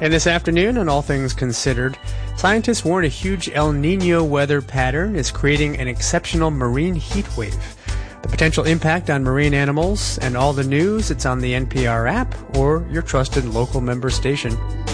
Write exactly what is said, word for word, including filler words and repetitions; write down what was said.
And this afternoon, on All Things Considered, scientists warn a huge El Nino weather pattern is creating an exceptional marine heat wave. The potential impact on marine animals and all the news, it's on the N P R app or your trusted local member station.